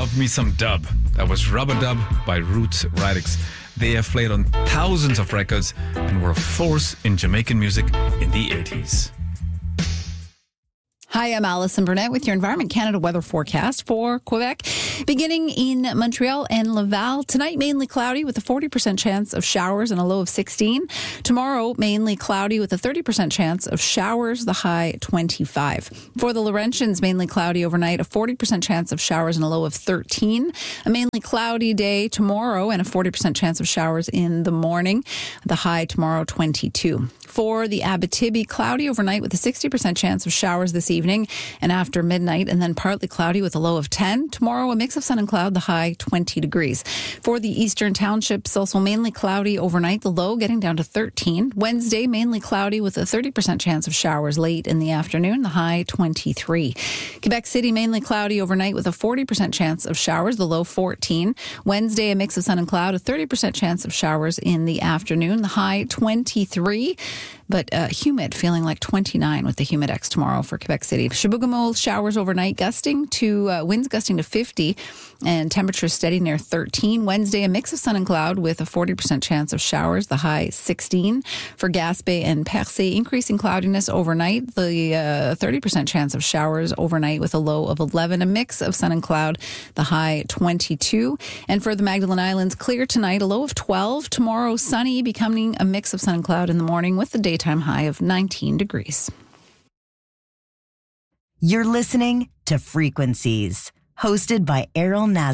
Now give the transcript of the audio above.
Love me some dub. That was Rubber Dub by Roots Radics. They have played on thousands of records and were a force in Jamaican music in the 80s. Hi, I'm Alison Burnett with your Environment Canada weather forecast for Quebec. Beginning in Montreal and Laval, tonight mainly cloudy with a 40% chance of showers and a low of 16. Tomorrow, mainly cloudy with a 30% chance of showers, the high 25. For the Laurentians, mainly cloudy overnight, a 40% chance of showers and a low of 13. A mainly cloudy day tomorrow and a 40% chance of showers in the morning, the high tomorrow 22. For the Abitibi, cloudy overnight with a 60% chance of showers this evening and after midnight, and then partly cloudy with a low of 10. Tomorrow, a mix of sun and cloud, the high 20 degrees. For the Eastern Townships, also mainly cloudy overnight, the low getting down to 13. Wednesday, mainly cloudy with a 30% chance of showers late in the afternoon, the high 23. Quebec City, mainly cloudy overnight with a 40% chance of showers, the low 14. Wednesday, a mix of sun and cloud, a 30% chance of showers in the afternoon, the high 23. But humid, feeling like 29 with the Humidex tomorrow for Quebec City. Chibougamau, showers overnight, winds gusting to 50, and temperatures steady near 13. Wednesday, a mix of sun and cloud with a 40% chance of showers, the high 16. For Gaspé and Percé, increasing cloudiness overnight, the 30% chance of showers overnight with a low of 11. A mix of sun and cloud, the high 22. And for the Magdalen Islands, clear tonight, a low of 12. Tomorrow, sunny, becoming a mix of sun and cloud in the morning with the daytime high of 19 degrees. You're listening to Frequencies, hosted by Errol Nazar.